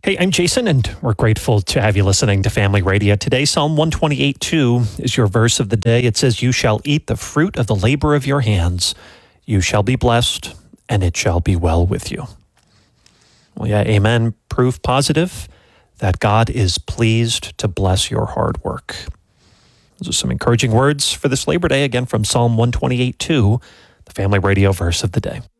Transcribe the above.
Hey, I'm Jason, and we're grateful to have you listening to Family Radio. Today, Psalm 128:2 is your verse of the day. It says, "You shall eat the fruit of the labor of your hands. You shall be blessed, and it shall be well with you." Well, yeah, amen. Proof positive that God is pleased to bless your hard work. Those are some encouraging words for this Labor Day, again from Psalm 128:2, the Family Radio verse of the day.